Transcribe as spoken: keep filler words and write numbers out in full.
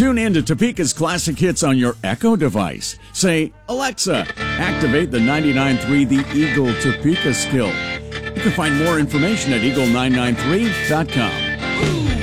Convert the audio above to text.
Tune in to Topeka's classic hits on your Echo device. Say, Alexa, activate the ninety-nine point three The Eagle Topeka skill. You can find more information at eagle nine nine three dot com.